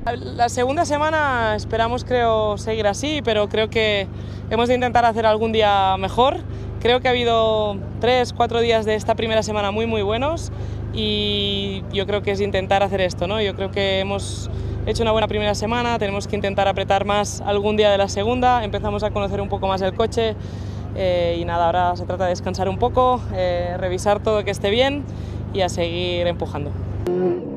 La segunda semana esperamos, creo, seguir así, pero creo que hemos de intentar hacer algún día mejor. Creo que ha habido 3-4 días de esta primera semana muy buenos y yo creo que es intentar hacer esto, ¿no? Yo creo que hemos hecho una buena primera semana, tenemos que intentar apretar más algún día de la segunda, empezamos a conocer un poco más el coche y nada, ahora se trata de descansar un poco, revisar todo que esté bien y a seguir empujando.